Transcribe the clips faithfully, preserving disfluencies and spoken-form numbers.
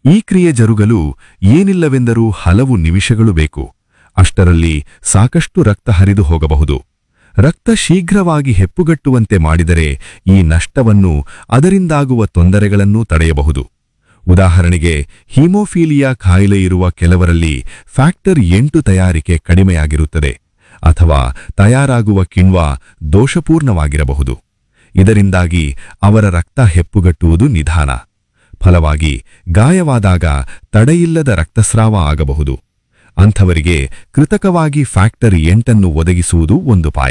ಈ ಕ್ರಿಯೆ ಜರುಗಲು ಏನಿಲ್ಲವೆಂದರೂ ಹಲವು ನಿಮಿಷಗಳು ಬೇಕು. ಅಷ್ಟರಲ್ಲಿ ಸಾಕಷ್ಟು ರಕ್ತ ಹರಿದು ಹೋಗಬಹುದು. ರಕ್ತ ಶೀಘ್ರವಾಗಿ ಹೆಪ್ಪುಗಟ್ಟುವಂತೆ ಮಾಡಿದರೆ ಈ ನಷ್ಟವನ್ನು, ಅದರಿಂದಾಗುವ ತೊಂದರೆಗಳನ್ನೂ ತಡೆಯಬಹುದು. ಉದಾಹರಣೆಗೆ, ಹೀಮೋಫೀಲಿಯಾ ಕಾಯಿಲೆಯಿರುವ ಕೆಲವರಲ್ಲಿ ಫ್ಯಾಕ್ಟರ್ ಎಂಟು ತಯಾರಿಕೆ ಕಡಿಮೆಯಾಗಿರುತ್ತದೆ, ಅಥವಾ ತಯಾರಾಗುವ ಕಿಣ್ವ ದೋಷಪೂರ್ಣವಾಗಿರಬಹುದು. ಇದರಿಂದಾಗಿ ಅವರ ರಕ್ತ ಹೆಪ್ಪುಗಟ್ಟುವುದು ನಿಧಾನ. ಫಲವಾಗಿ ಗಾಯವಾದಾಗ ತಡೆಯಿಲ್ಲದ ರಕ್ತಸ್ರಾವ ಆಗಬಹುದು. ಅಂಥವರಿಗೆ ಕೃತಕವಾಗಿ ಫ್ಯಾಕ್ಟರ್ ಎಂಟನ್ನು ಒದಗಿಸುವುದು ಒಂದು ಉಪಾಯ.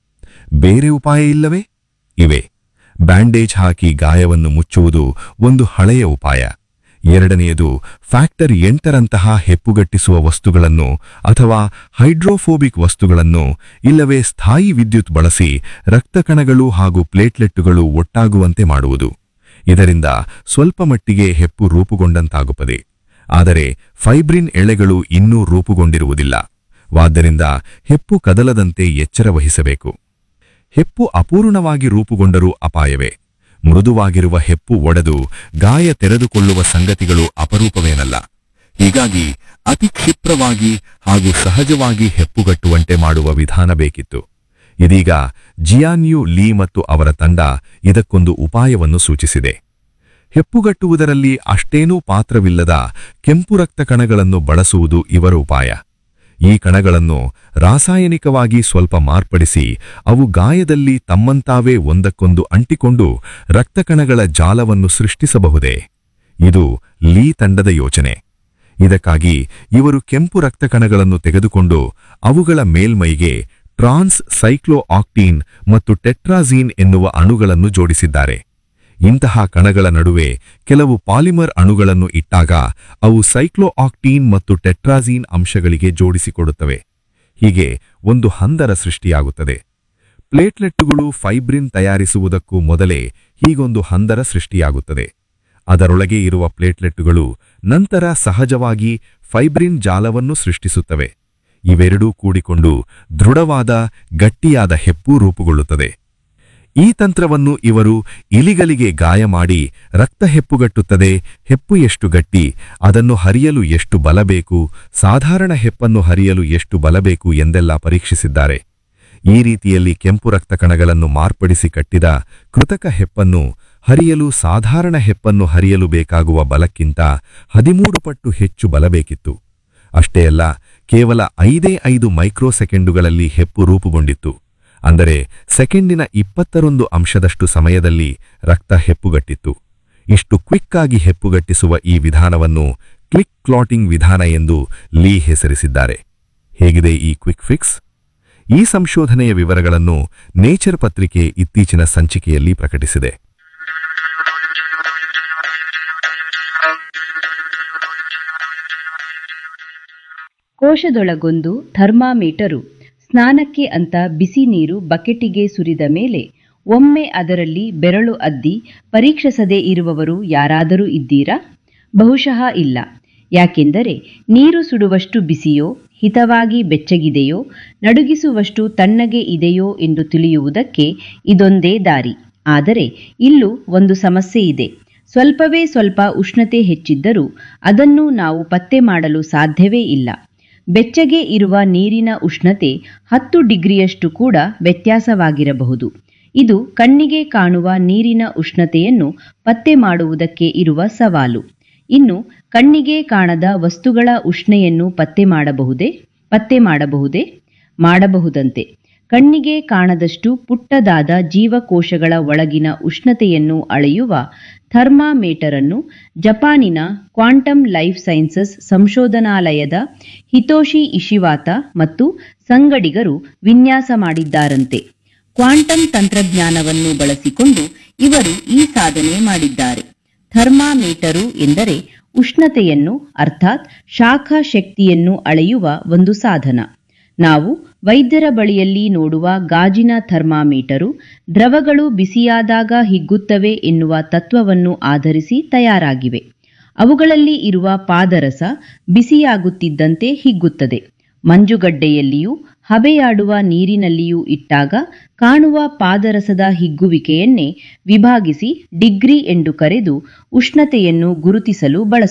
ಬೇರೆ ಉಪಾಯ ಇಲ್ಲವೇ? ಇವೆ. ಬ್ಯಾಂಡೇಜ್ ಹಾಕಿ ಗಾಯವನ್ನು ಮುಚ್ಚುವುದು ಒಂದು ಹಳೆಯ ಉಪಾಯ. ಎರಡನೆಯದು, ಫ್ಯಾಕ್ಟರ್ ಎಂಟರಂತಹ ಹೆಪ್ಪುಗಟ್ಟಿಸುವ ವಸ್ತುಗಳನ್ನು ಅಥವಾ ಹೈಡ್ರೋಫೋಬಿಕ್ ವಸ್ತುಗಳನ್ನು, ಇಲ್ಲವೇ ಸ್ಥಾಯಿ ವಿದ್ಯುತ್ ಬಳಸಿ ರಕ್ತಕಣಗಳು ಹಾಗೂ ಪ್ಲೇಟ್ಲೆಟ್ಟುಗಳು ಒಟ್ಟಾಗುವಂತೆ ಮಾಡುವುದು. ಇದರಿಂದ ಸ್ವಲ್ಪ ಮಟ್ಟಿಗೆ ಹೆಪ್ಪು ರೂಪುಗೊಂಡಂತಾಗುತ್ತದೆ. ಆದರೆ ಫೈಬ್ರಿನ್ ಎಳೆಗಳು ಇನ್ನೂ ರೂಪುಗೊಂಡಿರುವುದಿಲ್ಲ. ವಾದ್ದರಿಂದ ಹೆಪ್ಪು ಕದಲದಂತೆ ಎಚ್ಚರ ವಹಿಸಬೇಕು. ಹೆಪ್ಪು ಅಪೂರ್ಣವಾಗಿ ರೂಪುಗೊಂಡರೂ ಅಪಾಯವೇ. ಮೃದುವಾಗಿರುವ ಹೆಪ್ಪು ಒಡೆದು ಗಾಯ ತೆರೆದುಕೊಳ್ಳುವ ಸಂಗತಿಗಳು ಅಪರೂಪವೇನಲ್ಲ. ಹೀಗಾಗಿ ಅತಿ ಕ್ಷಿಪ್ರವಾಗಿ ಹಾಗೂ ಸಹಜವಾಗಿ ಹೆಪ್ಪುಗಟ್ಟುವಂತೆ ಮಾಡುವ ವಿಧಾನ ಬೇಕಿತ್ತು. ಇದೀಗ ಜಿಯಾನ್ಯು ಲೀ ಮತ್ತು ಅವರ ತಂಡ ಇದಕ್ಕೊಂದು ಉಪಾಯವನ್ನು ಸೂಚಿಸಿದೆ. ಹೆಪ್ಪುಗಟ್ಟುವುದರಲ್ಲಿ ಅಷ್ಟೇನೂ ಪಾತ್ರವಿಲ್ಲದ ಕೆಂಪು ರಕ್ತ ಕಣಗಳನ್ನು ಬಳಸುವುದು ಇವರ ಉಪಾಯ. ಈ ಕಣಗಳನ್ನು ರಾಸಾಯನಿಕವಾಗಿ ಸ್ವಲ್ಪ ಮಾರ್ಪಡಿಸಿ ಅವು ಗಾಯದಲ್ಲಿ ತಮ್ಮಂತಾವೇ ಒಂದಕ್ಕೊಂದು ಅಂಟಿಕೊಂಡು ರಕ್ತಕಣಗಳ ಜಾಲವನ್ನು ಸೃಷ್ಟಿಸಬಹುದೇ? ಇದು ಲೀ ತಂಡದ ಯೋಚನೆ. ಇದಕ್ಕಾಗಿ ಇವರು ಕೆಂಪು ರಕ್ತಕಣಗಳನ್ನು ತೆಗೆದುಕೊಂಡು ಅವುಗಳ ಮೇಲ್ಮೈಗೆ ಟ್ರಾನ್ಸ್ ಸೈಕ್ಲೋಆಕ್ಟೀನ್ ಮತ್ತು ಟೆಟ್ರಾಝೀನ್ ಎನ್ನುವ ಅಣುಗಳನ್ನು ಜೋಡಿಸಿದ್ದಾರೆ. ಇಂತಹ ಕಣಗಳ ನಡುವೆ ಕೆಲವು ಪಾಲಿಮರ್ ಅಣುಗಳನ್ನು ಇಟ್ಟಾಗ ಅವು ಸೈಕ್ಲೋಆಕ್ಟೀನ್ ಮತ್ತು ಟೆಟ್ರಾಝೀನ್ ಅಂಶಗಳಿಗೆ ಜೋಡಿಸಿಕೊಡುತ್ತವೆ. ಹೀಗೆ ಒಂದು ಹಂದರ ಸೃಷ್ಟಿಯಾಗುತ್ತದೆ. ಪ್ಲೇಟ್ಲೆಟ್ಟುಗಳು ಫೈಬ್ರಿನ್ ತಯಾರಿಸುವುದಕ್ಕೂ ಮೊದಲೇ ಹೀಗೊಂದು ಹಂದರ ಸೃಷ್ಟಿಯಾಗುತ್ತದೆ. ಅದರೊಳಗೆ ಇರುವ ಪ್ಲೇಟ್ಲೆಟ್ಟುಗಳು ನಂತರ ಸಹಜವಾಗಿ ಫೈಬ್ರಿನ್ ಜಾಲವನ್ನು ಸೃಷ್ಟಿಸುತ್ತವೆ. ಇವೆರಡೂ ಕೂಡಿಕೊಂಡು ದೃಢವಾದ, ಗಟ್ಟಿಯಾದ ಹೆಪ್ಪು ರೂಪುಗೊಳ್ಳುತ್ತದೆ. ಈ ತಂತ್ರವನ್ನು ಇವರು ಇಲಿಗಳಿಗೆ ಗಾಯ ಮಾಡಿ ರಕ್ತ ಹೆಪ್ಪುಗಟ್ಟುತ್ತದೆ, ಹೆಪ್ಪು ಎಷ್ಟು ಗಟ್ಟಿ, ಅದನ್ನು ಹರಿಯಲು ಎಷ್ಟು ಬಲ ಬೇಕು, ಸಾಧಾರಣ ಹೆಪ್ಪನ್ನು ಹರಿಯಲು ಎಷ್ಟು ಬಲ ಬೇಕು ಎಂದೆಲ್ಲ ಪರೀಕ್ಷಿಸಿದ್ದಾರೆ. ಈ ರೀತಿಯಲ್ಲಿ ಕೆಂಪು ರಕ್ತ ಕಣಗಳನ್ನು ಮಾರ್ಪಡಿಸಿ ಕಟ್ಟಿದ ಕೃತಕ ಹೆಪ್ಪನ್ನು ಹರಿಯಲು ಸಾಧಾರಣ ಹೆಪ್ಪನ್ನು ಹರಿಯಲು ಬೇಕಾಗುವ ಬಲಕ್ಕಿಂತ ಹದಿಮೂರು ಪಟ್ಟು ಹೆಚ್ಚು ಬಲ ಬೇಕಿತ್ತು. ಅಷ್ಟೇ ಅಲ್ಲ, ಕೇವಲ ಐದೇ ಐದು ಮೈಕ್ರೋ ಸೆಕೆಂಡುಗಳಲ್ಲಿ ಹೆಪ್ಪು ರೂಪುಗೊಂಡಿತ್ತು. ಅಂದರೆ ಸೆಕೆಂಡಿನ ಇಪ್ಪತ್ತರೊಂದು ಅಂಶದಷ್ಟು ಸಮಯದಲ್ಲಿ ರಕ್ತ ಹೆಪ್ಪುಗಟ್ಟಿತ್ತು. ಇಷ್ಟು ಕ್ವಿಕ್ ಆಗಿ ಹೆಪ್ಪುಗಟ್ಟಿಸುವ ಈ ವಿಧಾನವನ್ನು ಕ್ಲಿಕ್ ಕ್ಲಾಟಿಂಗ್ ವಿಧಾನ ಎಂದು ಲೀ ಹೆಸರಿಸಿದ್ದಾರೆ. ಹೇಗಿದೆ ಈ ಕ್ವಿಕ್ ಫಿಕ್ಸ್? ಈ ಸಂಶೋಧನೆಯ ವಿವರಗಳನ್ನು ನೇಚರ್ ಪತ್ರಿಕೆ ಇತ್ತೀಚಿನ ಸಂಚಿಕೆಯಲ್ಲಿ ಪ್ರಕಟಿಸಿದೆ. ಕೋಶದೊಳಗೊಂದು ಥರ್ಮಾಮೀಟರು. ಸ್ನಾನಕ್ಕೆ ಅಂತ ಬಿಸಿ ನೀರು ಬಕೆಟಿಗೆ ಸುರಿದ ಮೇಲೆ ಒಮ್ಮೆ ಅದರಲ್ಲಿ ಬೆರಳು ಅದ್ದಿ ಪರೀಕ್ಷಿಸದೇ ಇರುವವರು ಯಾರಾದರೂ ಇದ್ದೀರಾ? ಬಹುಶಃ ಇಲ್ಲ. ಯಾಕೆಂದರೆ ನೀರು ಸುಡುವಷ್ಟು ಬಿಸಿಯೋ, ಹಿತವಾಗಿ ಬೆಚ್ಚಗಿದೆಯೋ, ನಡುಗಿಸುವಷ್ಟು ತಣ್ಣಗೆ ಇದೆಯೋ ಎಂದು ತಿಳಿಯುವುದಕ್ಕೆ ಇದೊಂದೇ ದಾರಿ. ಆದರೆ ಇಲ್ಲೂ ಒಂದು ಸಮಸ್ಯೆ ಇದೆ. ಸ್ವಲ್ಪವೇ ಸ್ವಲ್ಪ ಉಷ್ಣತೆ ಹೆಚ್ಚಿದ್ದರೂ ಅದನ್ನು ನಾವು ಪತ್ತೆ ಮಾಡಲು ಸಾಧ್ಯವೇ ಇಲ್ಲ. ಬೆಚ್ಚಗೆ ಇರುವ ನೀರಿನ ಉಷ್ಣತೆ ಹತ್ತು ಡಿಗ್ರಿಯಷ್ಟು ಕೂಡ ವ್ಯತ್ಯಾಸವಾಗಿರಬಹುದು. ಇದು ಕಣ್ಣಿಗೆ ಕಾಣುವ ನೀರಿನ ಉಷ್ಣತೆಯನ್ನು ಪತ್ತೆ ಮಾಡುವುದಕ್ಕೆ ಇರುವ ಸವಾಲು. ಇನ್ನು ಕಣ್ಣಿಗೆ ಕಾಣದ ವಸ್ತುಗಳ ಉಷ್ಣೆಯನ್ನು ಪತ್ತೆ ಮಾಡಬಹುದೇ? ಪತ್ತೆ ಮಾಡಬಹುದೇ? ಮಾಡಬಹುದಂತೆ. ಕಣ್ಣಿಗೆ ಕಾಣದಷ್ಟು ಪುಟ್ಟದಾದ ಜೀವಕೋಶಗಳ ಒಳಗಿನ ಉಷ್ಣತೆಯನ್ನು ಅಳೆಯುವ ಥರ್ಮಾಮೀಟರ್ ಅನ್ನು ಜಪಾನಿನ ಕ್ವಾಂಟಮ್ ಲೈಫ್ ಸೈನ್ಸಸ್ ಸಂಶೋಧನಾಲಯದ ಹಿತೋಶಿ ಇಶಿವಾತ ಮತ್ತು ಸಂಗಡಿಗರು ವಿನ್ಯಾಸ ಮಾಡಿದ್ದಾರಂತೆ. ಕ್ವಾಂಟಮ್ ತಂತ್ರಜ್ಞಾನವನ್ನು ಬಳಸಿಕೊಂಡು ಇವರು ಈ ಸಾಧನೆ ಮಾಡಿದ್ದಾರೆ. ಥರ್ಮಾಮೀಟರು ಎಂದರೆ ಉಷ್ಣತೆಯನ್ನು ಅರ್ಥಾತ್ ಶಾಖ ಶಕ್ತಿಯನ್ನು ಅಳೆಯುವ ಒಂದು ಸಾಧನ. ನಾವು ವೈದ್ಯರ ಬಳಿಯಲ್ಲಿ ನೋಡುವ ಗಾಜಿನ ಥರ್ಮಾಮೀಟರು ದ್ರವಗಳು ಬಿಸಿಯಾದಾಗ ಹಿಗ್ಗುತ್ತವೆ ಎನ್ನುವ ತತ್ವವನ್ನು ಆಧರಿಸಿ ತಯಾರಾಗಿವೆ. ಅವುಗಳಲ್ಲಿ ಇರುವ ಪಾದರಸ ಬಿಸಿಯಾಗುತ್ತಿದ್ದಂತೆ ಹಿಗ್ಗುತ್ತದೆ. ಮಂಜುಗಡ್ಡೆಯಲ್ಲಿಯೂ ಹಬೆಯಾಡುವ ನೀರಿನಲ್ಲಿಯೂ ಇಟ್ಟಾಗ ಕಾಣುವ ಪಾದರಸದ ಹಿಗ್ಗುವಿಕೆಯನ್ನೇ ವಿಭಾಗಿಸಿ ಡಿಗ್ರಿ ಎಂದು ಕರೆದು ಉಷ್ಣತೆಯನ್ನು ಗುರುತಿಸಲು ಬಳಸುತ್ತಾರೆ.